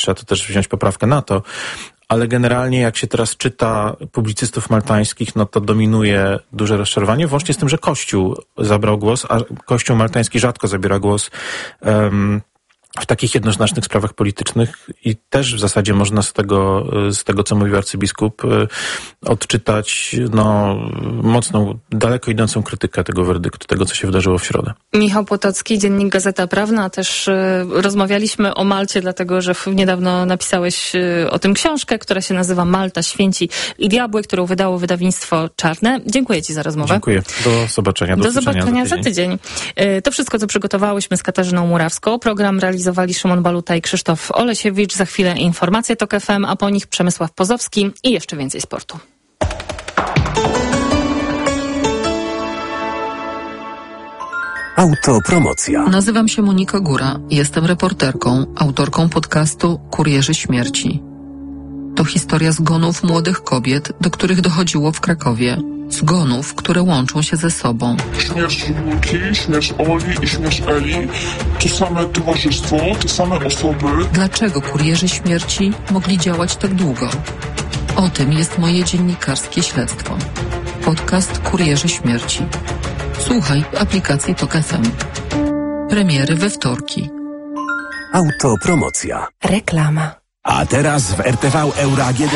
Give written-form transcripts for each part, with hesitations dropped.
trzeba to też wziąć poprawkę na to. Ale generalnie jak się teraz czyta publicystów maltańskich, no to dominuje duże rozczarowanie, włącznie z tym, że Kościół zabrał głos, a Kościół maltański rzadko zabiera głos w takich jednoznacznych sprawach politycznych i też w zasadzie można z tego co mówił arcybiskup, odczytać mocną, daleko idącą krytykę tego werdyktu, tego co się wydarzyło w środę. Michał Potocki, Dziennik Gazeta Prawna, też rozmawialiśmy o Malcie, dlatego że niedawno napisałeś o tym książkę, która się nazywa Malta, Święci i Diabły, którą wydało wydawnictwo Czarne. Dziękuję Ci za rozmowę. Dziękuję. Do zobaczenia. Do zobaczenia za tydzień. To wszystko, co przygotowałyśmy z Katarzyną Murawską. Program realizowali Szymon Baluta i Krzysztof Olesiewicz. Za chwilę informacje TOK FM, a po nich Przemysław Pozowski i jeszcze więcej sportu. Autopromocja. Nazywam się Monika Góra. Jestem reporterką, autorką podcastu Kurierzy Śmierci. To historia zgonów młodych kobiet, do których dochodziło w Krakowie. Zgonów, które łączą się ze sobą. Śmierć Julki, śmierć Oli i śmierć Eli. To same towarzystwo, te same osoby. Dlaczego kurierzy śmierci mogli działać tak długo? O tym jest moje dziennikarskie śledztwo. Podcast Kurierzy Śmierci. Słuchaj w aplikacji TOK FM. Premiery we wtorki. Autopromocja. Reklama. A teraz w RTV Euro AGD.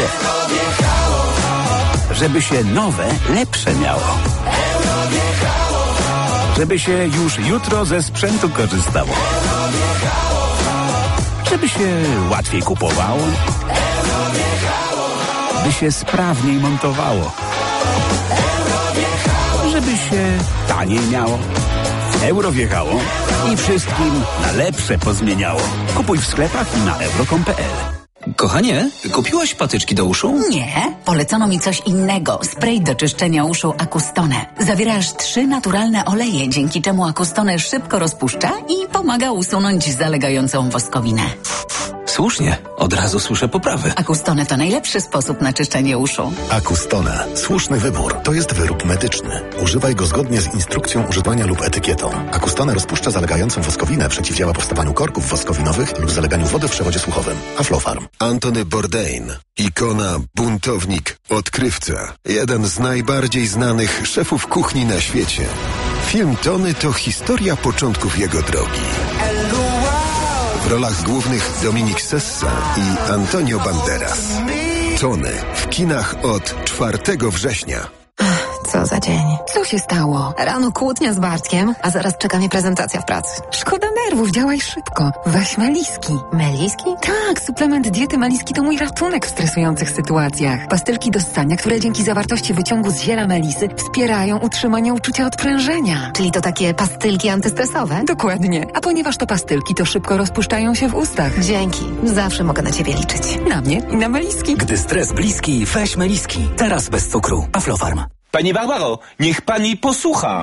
Żeby się nowe, lepsze miało. Żeby się już jutro ze sprzętu korzystało. Żeby się łatwiej kupowało. By się sprawniej montowało. Żeby się taniej miało. Euro wjechało i wszystkim na lepsze pozmieniało. Kupuj w sklepach i na euro.com.pl. Kochanie, kupiłaś patyczki do uszu? Nie, polecono mi coś innego. Spray do czyszczenia uszu Acustone. Zawiera aż 3 naturalne oleje, dzięki czemu Acustone szybko rozpuszcza i pomaga usunąć zalegającą woskowinę. Słusznie, od razu słyszę poprawy. Acustone to najlepszy sposób na czyszczenie uszu. Acustone. Słuszny wybór. To jest wyrób medyczny. Używaj go zgodnie z instrukcją używania lub etykietą. Acustone rozpuszcza zalegającą woskowinę, przeciwdziała powstawaniu korków woskowinowych lub zaleganiu wody w przewodzie słuchowym. Aflofarm. Antony Bourdain. Ikona, buntownik, odkrywca. Jeden z najbardziej znanych szefów kuchni na świecie. Film Tony to historia początków jego drogi. W rolach głównych Dominik Sessa i Antonio Banderas. Tony w kinach od 4 września. Co za dzień. Co się stało? Rano kłótnia z Bartkiem, a zaraz czeka mnie prezentacja w pracy. Szkoda nerwów, działaj szybko. Weź Meliski. Meliski? Tak, suplement diety Meliski to mój ratunek w stresujących sytuacjach. Pastylki do ssania, które dzięki zawartości wyciągu z ziela melisy wspierają utrzymanie uczucia odprężenia. Czyli to takie pastylki antystresowe? Dokładnie. A ponieważ to pastylki, to szybko rozpuszczają się w ustach. Dzięki. Zawsze mogę na ciebie liczyć. Na mnie i na Meliski. Gdy stres bliski, weź Meliski. Teraz bez cukru. Aflofarm. Pani Barbaro, niech pani posłucha.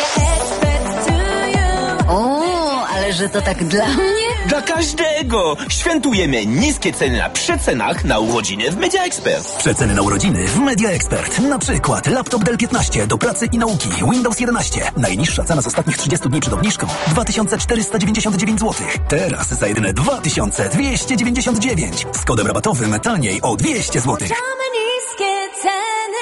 O, ale że to tak dla mnie? Dla każdego! Świętujemy niskie ceny na przecenach na urodziny w Media Expert. Przeceny na urodziny w Media Expert. Na przykład laptop Dell 15 do pracy i nauki. Windows 11. Najniższa cena z ostatnich 30 dni przed obniżką 2499 zł. Teraz za jedyne 2299. Z kodem rabatowym taniej o 200 zł. niskie ceny.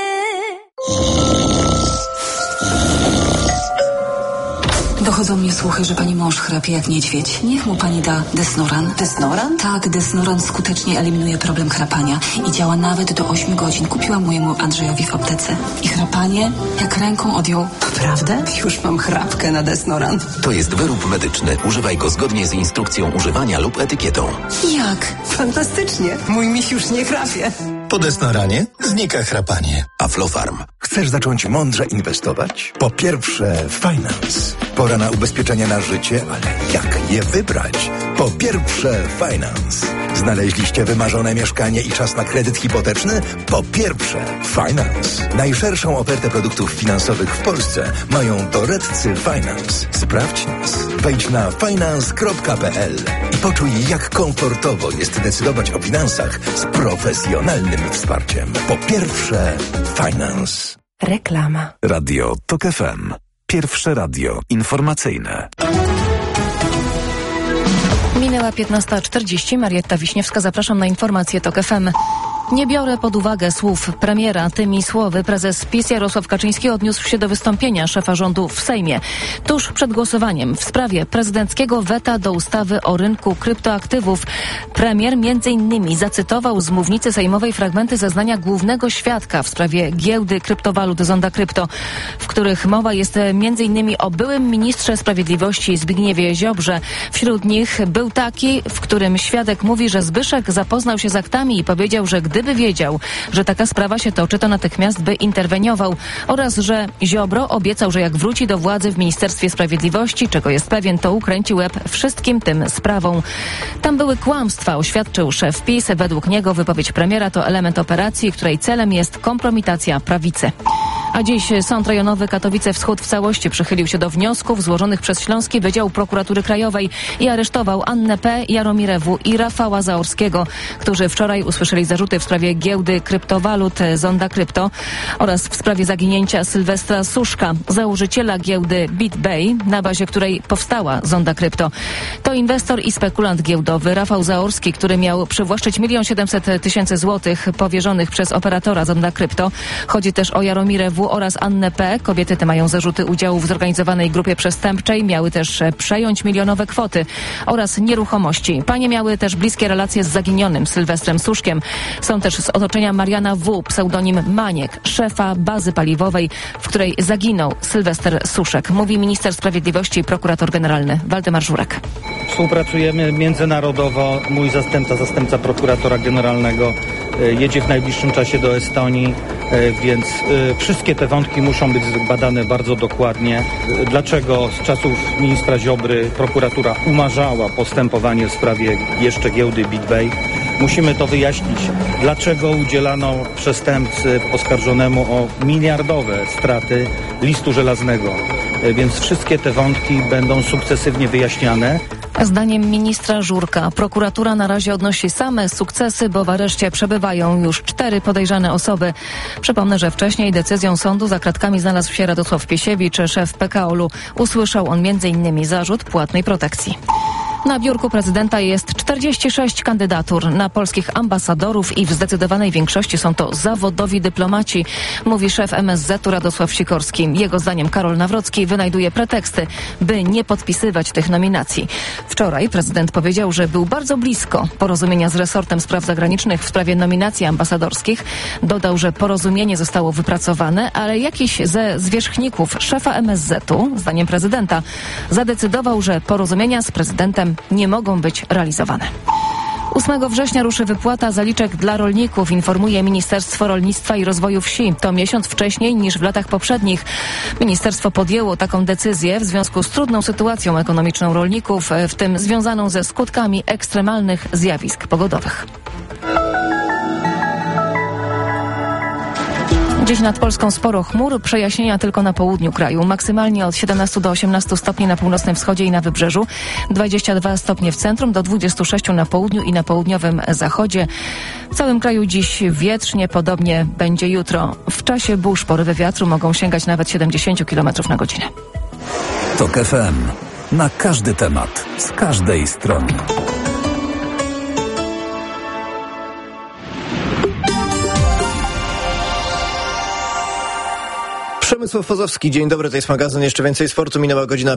Dochodzą mnie słuchy, że pani mąż chrapie jak niedźwiedź. Niech mu pani da Desnoran. Desnoran? Tak, Desnoran skutecznie eliminuje problem chrapania i działa nawet do 8 godzin. Kupiłam mojemu Andrzejowi w aptece. I chrapanie jak ręką odjął. Naprawdę? Już mam chrapkę na Desnoran. To jest wyrób medyczny. Używaj go zgodnie z instrukcją używania lub etykietą. Jak? Fantastycznie. Mój miś już nie chrapie. Po Desnoranie znika chrapanie. Aflofarm. Chcesz zacząć mądrze inwestować? Po pierwsze, Finance. Pora na ubezpieczenia na życie, ale jak je wybrać? Po pierwsze, Finance. Znaleźliście wymarzone mieszkanie i czas na kredyt hipoteczny? Po pierwsze, Finance. Najszerszą ofertę produktów finansowych w Polsce mają doradcy Finance. Sprawdź nas. Wejdź na finance.pl i poczuj, jak komfortowo jest decydować o finansach z profesjonalnym wsparciem. Po pierwsze, Finance. Reklama. Radio TOK FM. Pierwsze radio informacyjne. Minęła 15:40. Marietta Wiśniewska, zapraszam na informacje TOK FM. Nie biorę pod uwagę słów premiera. Tymi słowy prezes PiS Jarosław Kaczyński odniósł się do wystąpienia szefa rządu w Sejmie. Tuż przed głosowaniem w sprawie prezydenckiego weta do ustawy o rynku kryptoaktywów premier m.in. zacytował z mównicy sejmowej fragmenty zeznania głównego świadka w sprawie giełdy kryptowalut Zonda Krypto, w których mowa jest m.in. o byłym ministrze sprawiedliwości Zbigniewie Ziobrze. Wśród nich był taki, w którym świadek mówi, że Zbyszek zapoznał się z aktami i powiedział, że gdyby wiedział, że taka sprawa się toczy, to natychmiast by interweniował, oraz że Ziobro obiecał, że jak wróci do władzy w Ministerstwie Sprawiedliwości, czego jest pewien, to ukręci łeb wszystkim tym sprawom. Tam były kłamstwa, oświadczył szef PiS. Według niego wypowiedź premiera to element operacji, której celem jest kompromitacja prawicy. A dziś Sąd Rejonowy Katowice Wschód w całości przychylił się do wniosków złożonych przez Śląski Wydział Prokuratury Krajowej i aresztował Annę P., Jaromirę W. i Rafała Zaorskiego, którzy wczoraj usłyszeli zarzuty w sprawie giełdy kryptowalut Zonda Krypto oraz w sprawie zaginięcia Sylwestra Suszka, założyciela giełdy BitBay, na bazie której powstała Zonda Krypto. To inwestor i spekulant giełdowy Rafał Zaorski, który miał przywłaszczyć 1 700 000 złotych powierzonych przez operatora Zonda Krypto. Chodzi też o Jaromirę W. oraz Annę P. Kobiety te mają zarzuty udziału w zorganizowanej grupie przestępczej, miały też przejąć milionowe kwoty oraz nieruchomości. Panie miały też bliskie relacje z zaginionym Sylwestrem Suszkiem. Są też z otoczenia Mariana W., pseudonim Maniek, szefa bazy paliwowej, w której zaginął Sylwester Suszek, mówi minister sprawiedliwości i prokurator generalny Waldemar Żurek. Współpracujemy międzynarodowo. Mój zastępca prokuratora generalnego jedzie w najbliższym czasie do Estonii, więc wszystkie te wątki muszą być badane bardzo dokładnie. Dlaczego z czasów ministra Ziobry prokuratura umarzała postępowanie w sprawie jeszcze giełdy BitBay? Musimy to wyjaśnić. Dlaczego udzielano przestępcy oskarżonemu o miliardowe straty listu żelaznego? Więc wszystkie te wątki będą sukcesywnie wyjaśniane. Zdaniem ministra Żurka prokuratura na razie odnosi same sukcesy, bo w areszcie przebywają już 4 podejrzane osoby. Przypomnę, że wcześniej decyzją sądu za kratkami znalazł się Radosław Piesiewicz, szef PKOL-u. Usłyszał on m.in. zarzut płatnej protekcji. Na biurku prezydenta jest 46 kandydatur na polskich ambasadorów i w zdecydowanej większości są to zawodowi dyplomaci, mówi szef MSZ-u Radosław Sikorski. Jego zdaniem Karol Nawrocki wynajduje preteksty, by nie podpisywać tych nominacji. Wczoraj prezydent powiedział, że był bardzo blisko porozumienia z resortem spraw zagranicznych w sprawie nominacji ambasadorskich. Dodał, że porozumienie zostało wypracowane, ale jakiś ze zwierzchników szefa MSZ-u, zdaniem prezydenta, zadecydował, że porozumienia z prezydentem nie mogą być realizowane. 8 września ruszy wypłata zaliczek dla rolników, informuje Ministerstwo Rolnictwa i Rozwoju Wsi. To miesiąc wcześniej niż w latach poprzednich. Ministerstwo podjęło taką decyzję w związku z trudną sytuacją ekonomiczną rolników, w tym związaną ze skutkami ekstremalnych zjawisk pogodowych. Dziś nad Polską sporo chmur, przejaśnienia tylko na południu kraju. Maksymalnie od 17 do 18 stopni na północnym wschodzie i na wybrzeżu, 22 stopnie w centrum, do 26 na południu i na południowym zachodzie. W całym kraju dziś wietrznie, podobnie będzie jutro. W czasie burz porywy wiatru mogą sięgać nawet 70 km na godzinę. TOK FM. Na każdy temat, z każdej strony. Przemysław Pozowski, dzień dobry, to jest magazyn Jeszcze Więcej Sportu. Minęła godzina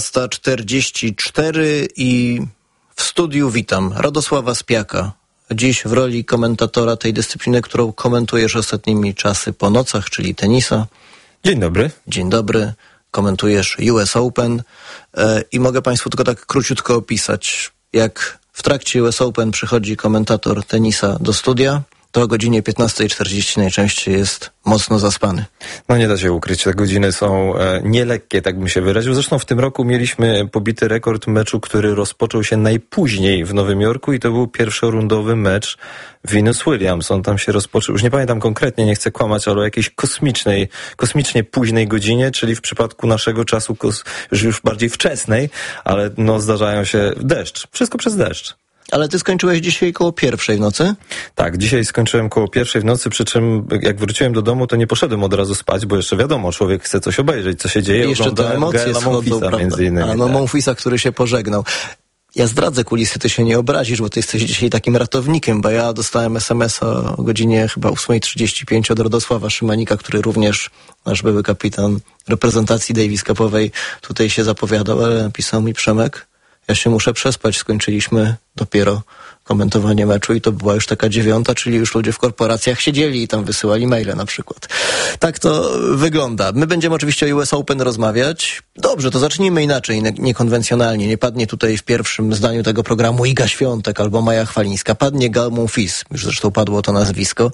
15:44 i w studiu witam Radosława Spiaka. Dziś w roli komentatora tej dyscypliny, którą komentujesz ostatnimi czasy po nocach, czyli tenisa. Dzień dobry. Dzień dobry. Komentujesz US Open i mogę Państwu tylko tak króciutko opisać, jak w trakcie US Open przychodzi komentator tenisa do studia, to o godzinie 15:40 najczęściej jest mocno zaspany. No nie da się ukryć, te godziny są nielekkie, tak bym się wyraził. Zresztą w tym roku mieliśmy pobity rekord meczu, który rozpoczął się najpóźniej w Nowym Jorku i to był pierwszorundowy mecz Venus Williams. On tam się rozpoczął, już nie pamiętam konkretnie, nie chcę kłamać, ale o jakiejś kosmicznie późnej godzinie, czyli w przypadku naszego czasu już bardziej wczesnej, ale no zdarzają się deszcz. Wszystko przez deszcz. Ale ty skończyłeś dzisiaj koło 1:00 w nocy? Tak, dzisiaj skończyłem koło 1:00 w nocy, przy czym jak wróciłem do domu, to nie poszedłem od razu spać, bo jeszcze wiadomo, człowiek chce coś obejrzeć, co się dzieje. I jeszcze te emocje schodzą, prawda? między innymi. No Monfilsa, który się pożegnał. Ja zdradzę kulisy, ty się nie obrazisz, bo ty jesteś dzisiaj takim ratownikiem, bo ja dostałem SMS-a o godzinie chyba 8:35 od Radosława Szymanika, który również, nasz były kapitan reprezentacji Davis Cupowej, tutaj się zapowiadał, ale napisał mi: Przemek, ja się muszę przespać, skończyliśmy dopiero komentowanie meczu i to była już taka 9:00, czyli już ludzie w korporacjach siedzieli i tam wysyłali maile na przykład. Tak to wygląda. My będziemy oczywiście o US Open rozmawiać. Dobrze, to zacznijmy inaczej, niekonwencjonalnie. Nie padnie tutaj w pierwszym zdaniu tego programu Iga Świątek albo Maja Chwalińska. Padnie Gael Monfils, już zresztą padło to nazwisko.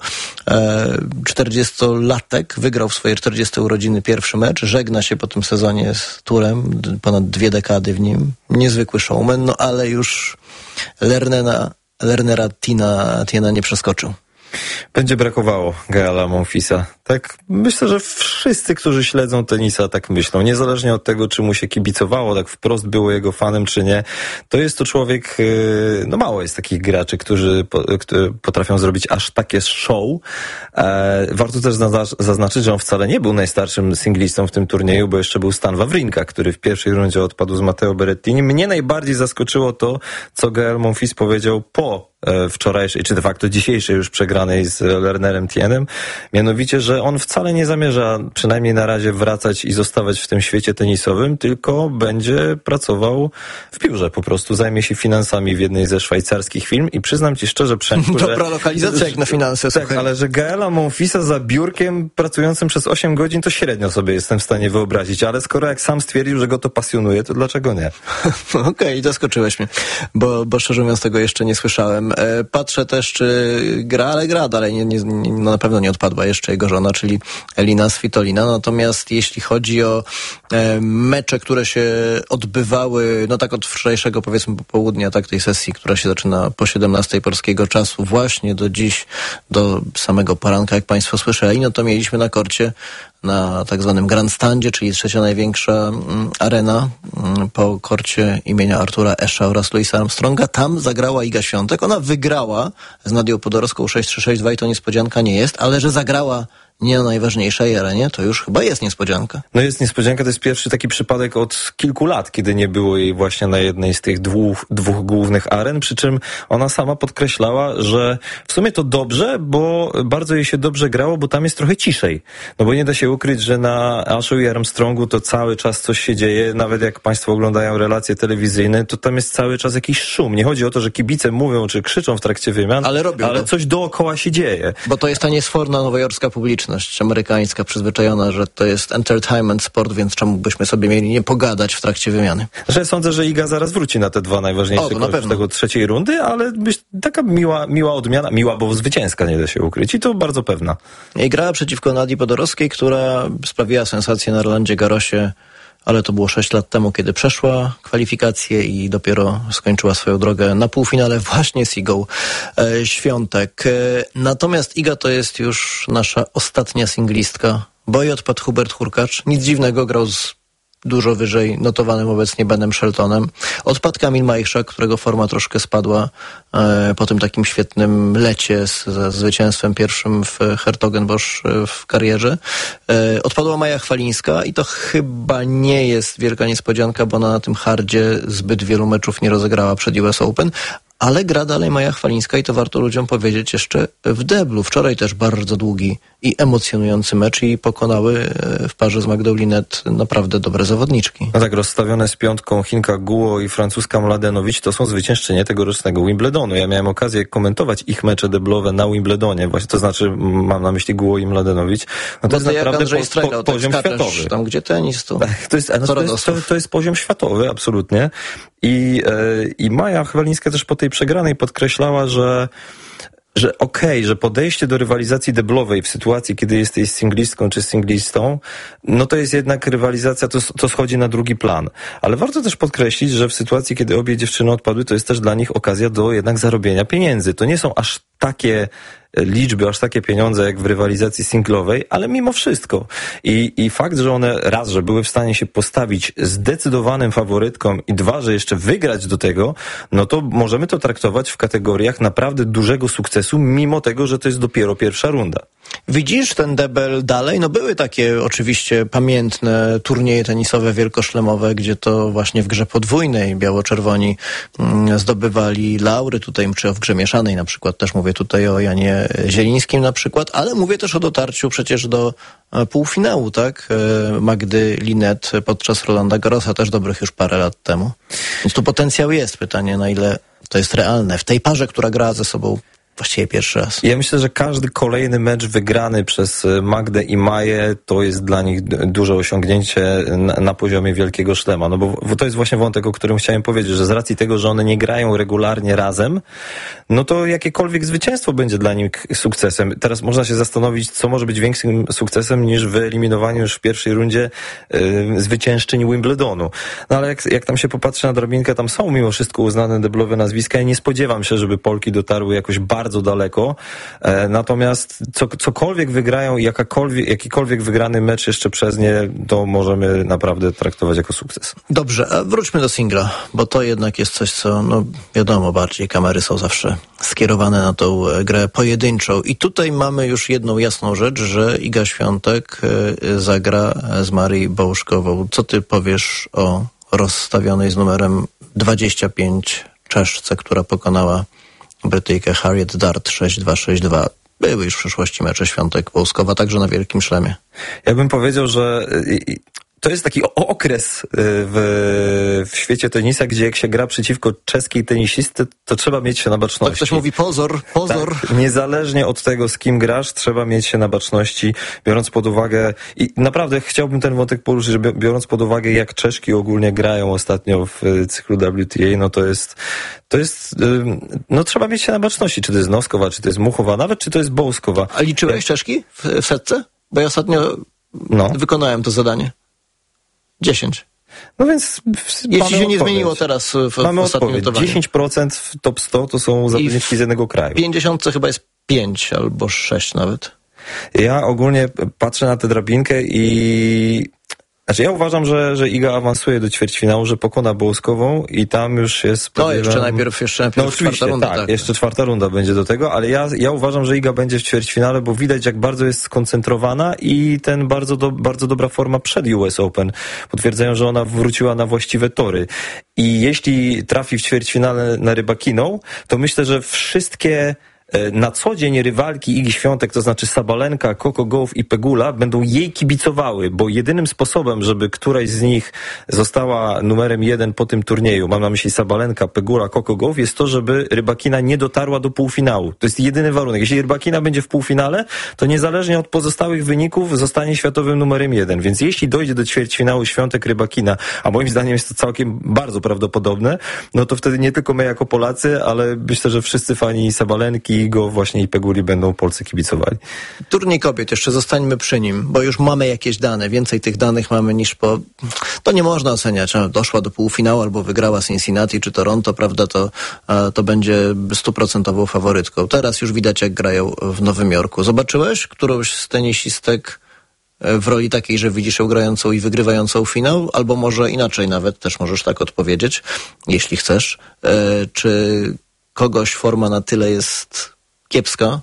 40-latek wygrał w swoje 40 urodziny pierwszy mecz, żegna się po tym sezonie z turem, ponad 2 dekady w nim. Niezwykły showman, no ale już Lernera Tiena nie przeskoczył. Będzie brakowało Gaela Monfilsa. Tak, myślę, że wszyscy, którzy śledzą tenisa, tak myślą. Niezależnie od tego, czy mu się kibicowało, tak wprost było jego fanem, czy nie. To jest to człowiek, no mało jest takich graczy, którzy potrafią zrobić aż takie show. Warto też zaznaczyć, że on wcale nie był najstarszym singlistą w tym turnieju, bo jeszcze był Stan Wawrinka, który w pierwszej rundzie odpadł z Matteo Berrettini. Mnie najbardziej zaskoczyło to, co Gael Monfils powiedział po wczorajszej, czy de facto dzisiejszej już przegranej z Lernerem Tienem, mianowicie, że on wcale nie zamierza, przynajmniej na razie, wracać i zostawać w tym świecie tenisowym, tylko będzie pracował w biurze, po prostu zajmie się finansami w jednej ze szwajcarskich firm i przyznam ci szczerze, Przemku, że... Dobra lokalizacja jak na finanse. Tak, ale że Gaela Monfilsa za biurkiem pracującym przez 8 godzin, to średnio sobie jestem w stanie wyobrazić, ale skoro jak sam stwierdził, że go to pasjonuje, to dlaczego nie? Okej, zaskoczyłeś mnie, bo szczerze mówiąc tego jeszcze nie słyszałem. Patrzę też, czy gra, ale gra dalej. No na pewno nie odpadła jeszcze jego żona, czyli Elina Svitolina. Natomiast jeśli chodzi o mecze, które się odbywały, no tak od wczorajszego, powiedzmy, popołudnia, tak, tej sesji, która się zaczyna po 17 polskiego czasu, właśnie do dziś, do samego poranka, jak państwo słyszeli, no to mieliśmy na korcie, na tak zwanym grandstandzie, czyli trzecia największa arena po korcie imienia Artura Ashe'a oraz Louisa Armstronga. Tam zagrała Iga Świątek. Ona wygrała z Nadią Podorską 6-3-6-2 i to niespodzianka nie jest, ale że zagrała nie na najważniejszej arenie, to już chyba jest niespodzianka. No jest niespodzianka, to jest pierwszy taki przypadek od kilku lat, kiedy nie było jej właśnie na jednej z tych dwóch głównych aren, przy czym ona sama podkreślała, że w sumie to dobrze, bo bardzo jej się dobrze grało, bo tam jest trochę ciszej. No bo nie da się ukryć, że na Ashu i Armstrongu to cały czas coś się dzieje, nawet jak państwo oglądają relacje telewizyjne, to tam jest cały czas jakiś szum. Nie chodzi o to, że kibice mówią czy krzyczą w trakcie wymian, ale coś dookoła się dzieje. Bo to jest ta niesforna nowojorska publiczność amerykańska, przyzwyczajona, że to jest entertainment, sport, więc czemu byśmy sobie mieli nie pogadać w trakcie wymiany? Że sądzę, że Iga zaraz wróci na te 2 najważniejsze korty z tego trzeciej rundy, ale taka miła odmiana, miła, bo zwycięska, nie da się ukryć i to bardzo pewna. I grała przeciwko Nadii Podorowskiej, która sprawiła sensację na Rolandzie Garrosie, ale to było 6 lat temu, kiedy przeszła kwalifikacje i dopiero skończyła swoją drogę na półfinale właśnie z Igą Świątek. Natomiast Iga to jest już nasza ostatnia singlistka, bo i odpadł Hubert Hurkacz. Nic dziwnego, grał z dużo wyżej notowanym obecnie Benem Sheltonem. Odpadł Kamil Majchrzak, którego forma troszkę spadła po tym takim świetnym lecie ze zwycięstwem pierwszym w Hertogenbosch w karierze. Odpadła Maja Chwalińska i to chyba nie jest wielka niespodzianka, bo ona na tym hardzie zbyt wielu meczów nie rozegrała przed US Open, ale gra dalej Maja Chwalińska i to warto ludziom powiedzieć jeszcze w deblu. Wczoraj też bardzo długi i emocjonujący mecz i pokonały w parze z Magdą Linnet naprawdę dobre zawodniczki. No tak, rozstawione z piątką Chinka Guo i francuska Mladenowicz to są zwyciężczynie tegorocznego Wimbledonu. Ja miałem okazję komentować ich mecze deblowe na Wimbledonie, właśnie, to znaczy mam na myśli Guo i Mladenowicz. No to jest naprawdę poziom światowy. Tam gdzie tenis, to to jest poziom światowy, absolutnie. I Maja Chwalińska też po tej przegranej podkreślała, że że podejście do rywalizacji deblowej w sytuacji, kiedy jesteś singlistką czy singlistą, no to jest jednak rywalizacja, to schodzi na drugi plan. Ale warto też podkreślić, że w sytuacji, kiedy obie dziewczyny odpadły, to jest też dla nich okazja do jednak zarobienia pieniędzy. To nie są aż takie liczby, aż takie pieniądze jak w rywalizacji singlowej, ale mimo wszystko. I fakt, że one raz, że były w stanie się postawić zdecydowanym faworytkom i dwa, że jeszcze wygrać do tego, no to możemy to traktować w kategoriach naprawdę dużego sukcesu, mimo tego, że to jest dopiero pierwsza runda. Widzisz ten debel dalej? No były takie oczywiście pamiętne turnieje tenisowe wielkoszlemowe, gdzie to właśnie w grze podwójnej biało-czerwoni zdobywali laury, tutaj czy w grze mieszanej na przykład, też mówię tutaj o Janie Zielińskim na przykład, ale mówię też o dotarciu przecież do półfinału, tak? Magdy Linet podczas Rolanda Garrosa też dobrych już parę lat temu. Więc tu potencjał jest. Pytanie, na ile to jest realne w tej parze, która gra ze sobą właściwie pierwszy raz. Ja myślę, że każdy kolejny mecz wygrany przez Magdę i Maję to jest dla nich duże osiągnięcie na poziomie wielkiego szlema. No bo to jest właśnie wątek, o którym chciałem powiedzieć, że z racji tego, że one nie grają regularnie razem, no to jakiekolwiek zwycięstwo będzie dla nich sukcesem. Teraz można się zastanowić, co może być większym sukcesem niż wyeliminowanie już w pierwszej rundzie zwyciężczyń Wimbledonu. No ale jak tam się popatrzy na drabinkę, tam są mimo wszystko uznane deblowe nazwiska i nie spodziewam się, żeby Polki dotarły jakoś bardzo daleko. Natomiast cokolwiek wygrają i jakikolwiek wygrany mecz jeszcze przez nie, to możemy naprawdę traktować jako sukces. Dobrze, a wróćmy do singla, bo to jednak jest coś, co, no wiadomo, bardziej kamery są zawsze skierowane na tą grę pojedynczą. I tutaj mamy już jedną jasną rzecz, że Iga Świątek zagra z Marii Bołuszkową. Co ty powiesz o rozstawionej z numerem 25 Czeszce, która pokonała Brytyjkę Harriet Dart 6-2, 6-2. Były już w przyszłości mecze Świątek-Bołuszkowa, także na wielkim szlemie. Ja bym powiedział, że to jest taki okres w świecie tenisa, gdzie jak się gra przeciwko czeskiej tenisisty, to trzeba mieć się na baczności. Tak ktoś mówi pozor. Tak, niezależnie od tego, z kim grasz, trzeba mieć się na baczności, biorąc pod uwagę, i naprawdę chciałbym ten wątek poruszyć, że biorąc pod uwagę, jak Czeszki ogólnie grają ostatnio w cyklu WTA, no to jest, no trzeba mieć się na baczności, czy to jest Noskowa, czy to jest Muchowa, nawet czy to jest Bołuszkowa. A liczyłeś Czeszki w setce? Bo ja ostatnio wykonałem to zadanie. 10. No więc jeśli się nie zmieniło teraz w ostatnim notowaniu. 10% w top 100 to są zawodniczki z jednego kraju. 50 chyba jest 5 albo 6 nawet. Ja ogólnie patrzę na tę drabinkę i ja uważam, że Iga awansuje do ćwierćfinału, że pokona Bołuszkową i tam już jest... No jeszcze najpierw no, czwarta runda. Tak, jeszcze czwarta runda będzie do tego, ale ja uważam, że Iga będzie w ćwierćfinale, bo widać, jak bardzo jest skoncentrowana i ten bardzo dobra forma przed US Open potwierdzają, że ona wróciła na właściwe tory. I jeśli trafi w ćwierćfinale na Rybakiną, to myślę, że wszystkie na co dzień rywalki Igi Świątek, to znaczy Sabalenka, Coco Gauff i Pegula, będą jej kibicowały, bo jedynym sposobem, żeby któraś z nich została numerem 1 po tym turnieju, mam na myśli Sabalenka, Pegula, Coco Gauff, jest to, żeby Rybakina nie dotarła do półfinału. To jest jedyny warunek. Jeśli Rybakina będzie w półfinale, to niezależnie od pozostałych wyników zostanie światowym numerem 1. Więc jeśli dojdzie do ćwierćfinału Świątek Rybakina, a moim zdaniem jest to całkiem bardzo prawdopodobne, no to wtedy nie tylko my jako Polacy, ale myślę, że wszyscy fani Sabalenki, go właśnie i Peguli będą Polscy kibicowali. Turniej kobiet, jeszcze zostańmy przy nim, bo już mamy jakieś dane, więcej tych danych mamy niż to nie można oceniać, doszła do półfinału albo wygrała Cincinnati czy Toronto, prawda, to będzie 100% faworytką. Teraz już widać, jak grają w Nowym Jorku. Zobaczyłeś którąś z tenisistek w roli takiej, że widzisz ją grającą i wygrywającą finał, albo może inaczej nawet, też możesz tak odpowiedzieć, jeśli chcesz, czy kogoś forma na tyle jest kiepska.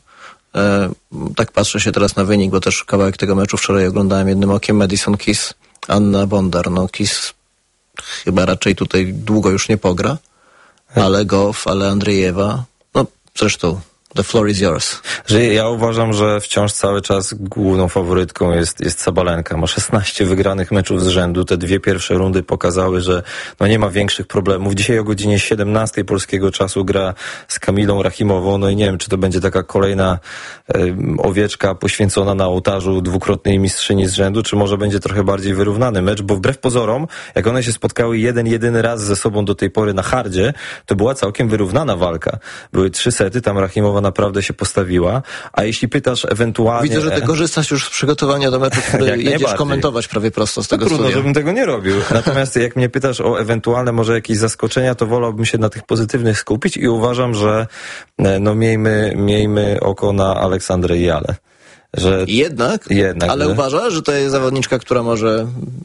Tak patrzę się teraz na wynik, bo też kawałek tego meczu wczoraj oglądałem jednym okiem. Madison Keys, Anna Bondar. No Keys chyba raczej tutaj długo już nie pogra, ale Gauff, ale Andrzejewa. No zresztą the floor is yours. Że ja uważam, że wciąż cały czas główną faworytką jest Sabalenka. Ma 16 wygranych meczów z rzędu. Te dwie pierwsze rundy pokazały, że no nie ma większych problemów. Dzisiaj o godzinie 17 polskiego czasu gra z Kamilą Rachimową. No i nie wiem, czy to będzie taka kolejna owieczka poświęcona na ołtarzu dwukrotnej mistrzyni z rzędu, czy może będzie trochę bardziej wyrównany mecz, bo wbrew pozorom, jak one się spotkały jedyny raz ze sobą do tej pory na hardzie, to była całkiem wyrównana walka. Były 3 sety, tam Rachimowa bo naprawdę się postawiła. A jeśli pytasz ewentualnie... Widzę, że ty korzystasz już z przygotowania do meczu, który jedziesz komentować prawie prosto z tego trudno, studia. żebym tego nie robił. Natomiast jak mnie pytasz o ewentualne może jakieś zaskoczenia, to wolałbym się na tych pozytywnych skupić i uważam, że no miejmy oko na Aleksandrę Jalę. Że Jednak, ale uważasz, że to jest zawodniczka, która może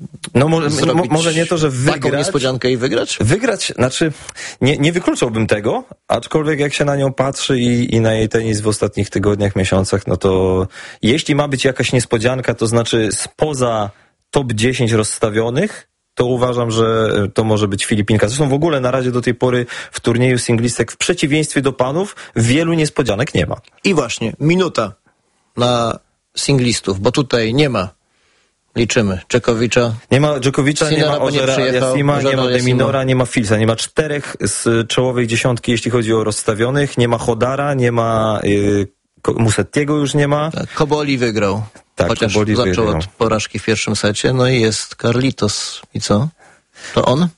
może nie to, że wygrać. Taką niespodziankę i wygrać? Wygrać, znaczy nie wykluczałbym tego, aczkolwiek jak się na nią patrzy i na jej tenis w ostatnich tygodniach, miesiącach, no to jeśli ma być jakaś niespodzianka, to znaczy spoza top 10 rozstawionych, to uważam, że to może być Filipinka. Zresztą w ogóle na razie do tej pory w turnieju singlistek w przeciwieństwie do panów wielu niespodzianek nie ma. I właśnie, minuta na singlistów, bo tutaj nie ma, liczymy, Dżokowicza. Nie ma Dżokowicza, nie ma Ozera Jasima, nie ma Deminora, nie ma Filsa, nie ma 4 z czołowej dziesiątki, jeśli chodzi o rozstawionych, nie ma Hodara, nie ma Musettiego już nie ma. Tak, Koboli wygrał, chociaż Koboli zaczął wygrał od porażki w pierwszym secie, no i jest Carlitos. I co? To on?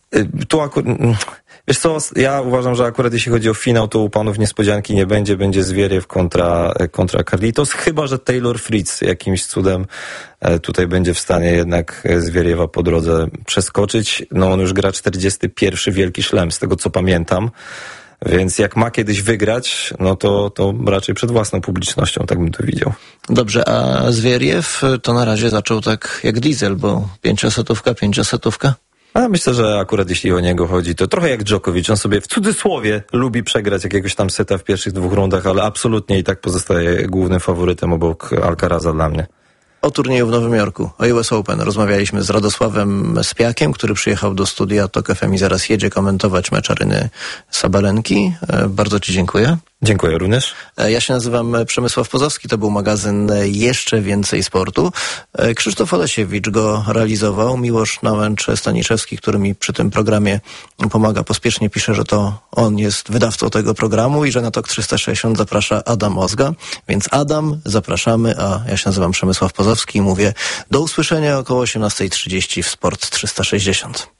Wiesz co, ja uważam, że akurat jeśli chodzi o finał, to u panów niespodzianki nie będzie, będzie Zwieriew kontra Carlitos, chyba że Taylor Fritz jakimś cudem tutaj będzie w stanie jednak Zwieriewa po drodze przeskoczyć. No on już gra 41. Wielki Szlem, z tego co pamiętam, więc jak ma kiedyś wygrać, no to raczej przed własną publicznością, tak bym to widział. Dobrze, a Zwieriew to na razie zaczął tak jak Diesel, bo 5-setówka. A myślę, że akurat jeśli o niego chodzi, to trochę jak Djokovic. On sobie w cudzysłowie lubi przegrać jakiegoś tam seta w pierwszych 2 rundach, ale absolutnie i tak pozostaje głównym faworytem obok Alcaraza dla mnie. O turnieju w Nowym Jorku, o US Open rozmawialiśmy z Radosławem Spiakiem, który przyjechał do studia TOK FM i zaraz jedzie komentować mecz Aryny Sabalenki. Bardzo ci dziękuję. Dziękuję również. Ja się nazywam Przemysław Pozowski, to był magazyn Jeszcze Więcej Sportu. Krzysztof Olesiewicz go realizował. Miłosz Nałęcz-Staniszewski, który mi przy tym programie pomaga, pospiesznie pisze, że to on jest wydawcą tego programu i że na TOK 360 zaprasza Adam Ozga. Więc Adam, zapraszamy, a ja się nazywam Przemysław Pozowski i mówię do usłyszenia około 18:30 w Sport 360.